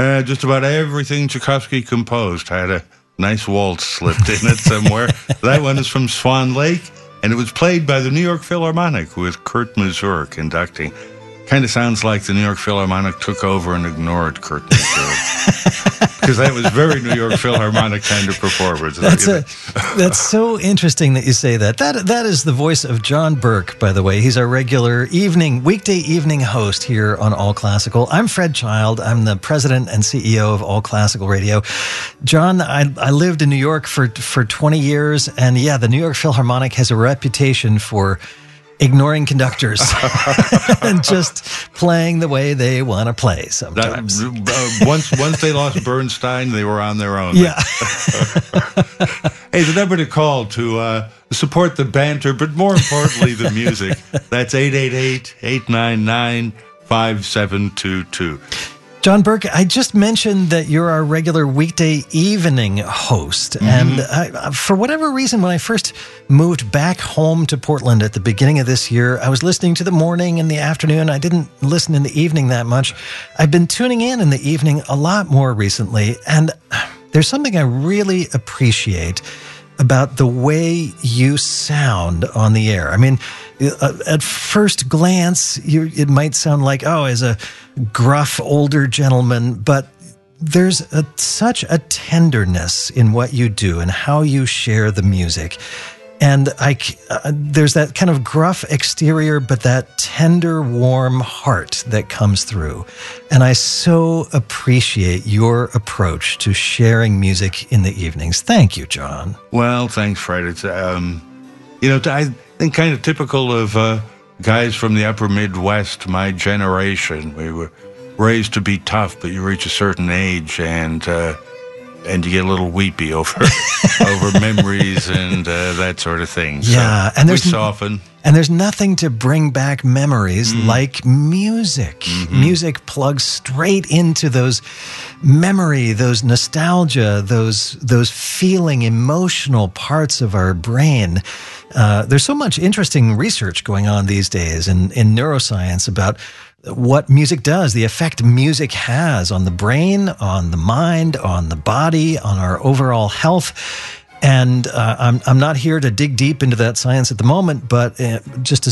Just about everything Tchaikovsky composed had a nice waltz slipped in it somewhere. That one is from Swan Lake, and it was played by the New York Philharmonic with Kurt Masur conducting. Kind of sounds like the New York Philharmonic took over and ignored Kurt Masur. Because that was very New York Philharmonic kind of performance. That's so interesting that you say that. That is the voice of John Burke, by the way. He's our regular weekday evening host here on All Classical. I'm Fred Child. I'm the president and CEO of All Classical Radio. John, I lived in New York for 20 years, and yeah, the New York Philharmonic has a reputation for ignoring conductors and just playing the way they want to play sometimes. Once they lost Bernstein, they were on their own. Yeah. Hey, the number to call to support the banter, but more importantly, the music. That's 888-899-5722. John Burke, I just mentioned that you're our regular weekday evening host. Mm-hmm. And for whatever reason, when I first moved back home to Portland at the beginning of this year, I was listening to the morning and the afternoon. I didn't listen in the evening that much. I've been tuning in the evening a lot more recently. And there's something I really appreciate about the way you sound on the air. I mean, at first glance, it might sound like, as a gruff older gentleman, but there's such a tenderness in what you do and how you share the music. And there's that kind of gruff exterior, but that tender, warm heart that comes through. And I so appreciate your approach to sharing music in the evenings. Thank you, John. Well, thanks, Fred. It's, I think kind of typical of guys from the upper Midwest, my generation. We were raised to be tough, but you reach a certain age and you get a little weepy over memories and that sort of thing. Yeah, so and we soften. And there's nothing to bring back memories like music. Mm-hmm. Music plugs straight into those memory, those nostalgia, those feeling, emotional parts of our brain. There's so much interesting research going on these days in neuroscience about what music does, the effect music has on the brain, on the mind, on the body, on our overall health. And I'm not here to dig deep into that science at the moment, but just to